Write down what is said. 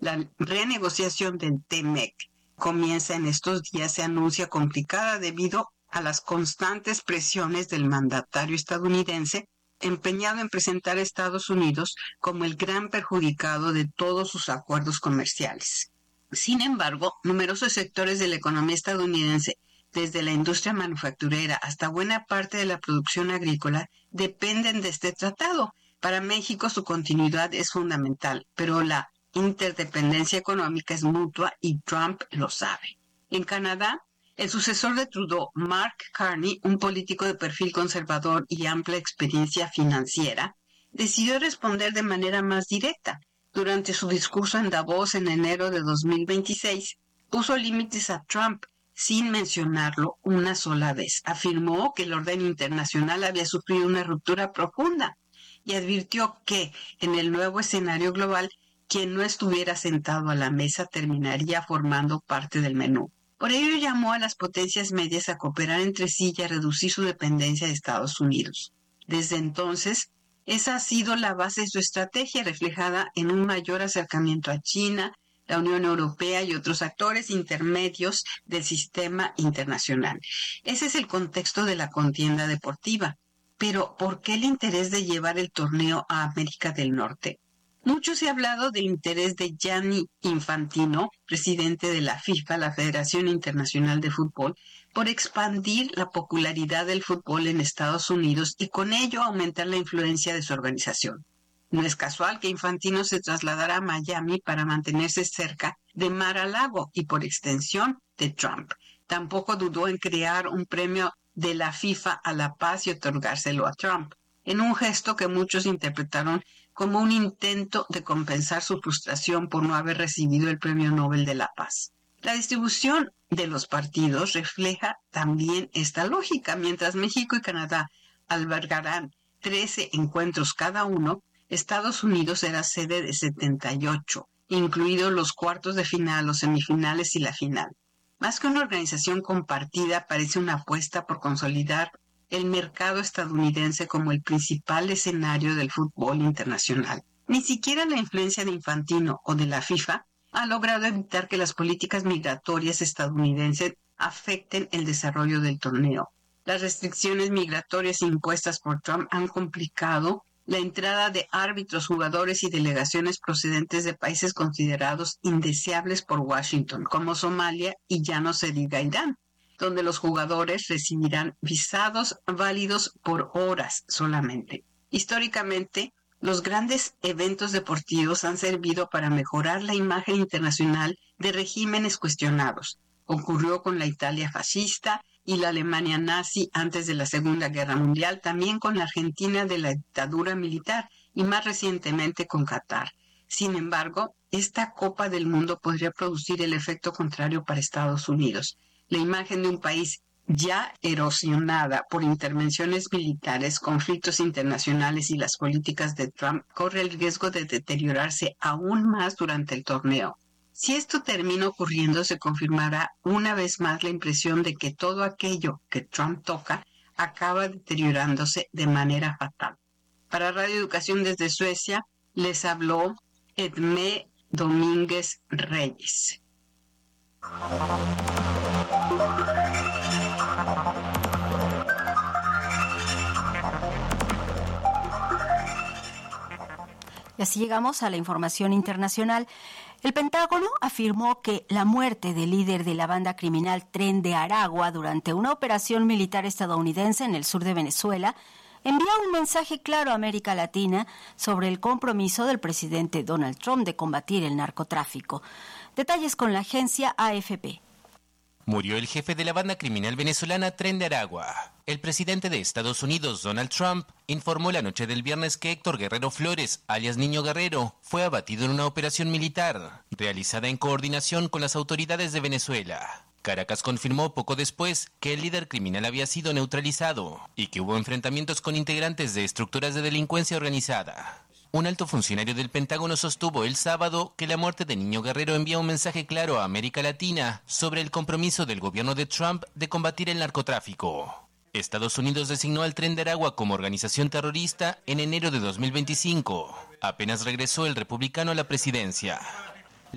La renegociación del TMEC comienza en estos días, se anuncia complicada debido a las constantes presiones del mandatario estadounidense empeñado en presentar a Estados Unidos como el gran perjudicado de todos sus acuerdos comerciales. Sin embargo, numerosos sectores de la economía estadounidense, desde la industria manufacturera hasta buena parte de la producción agrícola, dependen de este tratado. Para México su continuidad es fundamental, pero la interdependencia económica es mutua y Trump lo sabe. En Canadá, el sucesor de Trudeau, Mark Carney, un político de perfil conservador y amplia experiencia financiera, decidió responder de manera más directa. Durante su discurso en Davos en enero de 2026, puso límites a Trump sin mencionarlo una sola vez. Afirmó que el orden internacional había sufrido una ruptura profunda y advirtió que, en el nuevo escenario global, quien no estuviera sentado a la mesa terminaría formando parte del menú. Por ello llamó a las potencias medias a cooperar entre sí y a reducir su dependencia de Estados Unidos. Desde entonces, esa ha sido la base de su estrategia, reflejada en un mayor acercamiento a China, la Unión Europea y otros actores intermedios del sistema internacional. Ese es el contexto de la contienda deportiva. Pero, ¿por qué el interés de llevar el torneo a América del Norte? Mucho se ha hablado del interés de Gianni Infantino, presidente de la FIFA, la Federación Internacional de Fútbol, por expandir la popularidad del fútbol en Estados Unidos y con ello aumentar la influencia de su organización. No es casual que Infantino se trasladara a Miami para mantenerse cerca de Mar-a-Lago y, por extensión, de Trump. Tampoco dudó en crear un premio de la FIFA a la paz y otorgárselo a Trump, en un gesto que muchos interpretaron como un intento de compensar su frustración por no haber recibido el Premio Nobel de la Paz. La distribución de los partidos refleja también esta lógica. Mientras México y Canadá albergarán 13 encuentros cada uno, Estados Unidos será sede de 78, incluidos los cuartos de final, los semifinales y la final. Más que una organización compartida, parece una apuesta por consolidar el mercado estadounidense como el principal escenario del fútbol internacional. Ni siquiera la influencia de Infantino o de la FIFA ha logrado evitar que las políticas migratorias estadounidenses afecten el desarrollo del torneo. Las restricciones migratorias impuestas por Trump han complicado la entrada de árbitros, jugadores y delegaciones procedentes de países considerados indeseables por Washington, como Somalia y ya no se diga Irán, donde los jugadores recibirán visados válidos por horas solamente. Históricamente, los grandes eventos deportivos han servido para mejorar la imagen internacional de regímenes cuestionados. Ocurrió con la Italia fascista y la Alemania nazi antes de la Segunda Guerra Mundial, también con la Argentina de la dictadura militar y más recientemente con Qatar. Sin embargo, esta Copa del Mundo podría producir el efecto contrario para Estados Unidos. La imagen de un país ya erosionada por intervenciones militares, conflictos internacionales y las políticas de Trump corre el riesgo de deteriorarse aún más durante el torneo. Si esto termina ocurriendo, se confirmará una vez más la impresión de que todo aquello que Trump toca acaba deteriorándose de manera fatal. Para Radio Educación desde Suecia, les habló Edmé Domínguez Reyes. Y así llegamos a la información internacional. El Pentágono afirmó que la muerte del líder de la banda criminal Tren de Aragua durante una operación militar estadounidense en el sur de Venezuela envía un mensaje claro a América Latina sobre el compromiso del presidente Donald Trump de combatir el narcotráfico. Detalles con la agencia AFP. Murió el jefe de la banda criminal venezolana Tren de Aragua. El presidente de Estados Unidos, Donald Trump, informó la noche del viernes que Héctor Guerrero Flores, alias Niño Guerrero, fue abatido en una operación militar, realizada en coordinación con las autoridades de Venezuela. Caracas confirmó poco después que el líder criminal había sido neutralizado y que hubo enfrentamientos con integrantes de estructuras de delincuencia organizada. Un alto funcionario del Pentágono sostuvo el sábado que la muerte de Niño Guerrero envía un mensaje claro a América Latina sobre el compromiso del gobierno de Trump de combatir el narcotráfico. Estados Unidos designó al Tren de Aragua como organización terrorista en enero de 2025. Apenas regresó el republicano a la presidencia.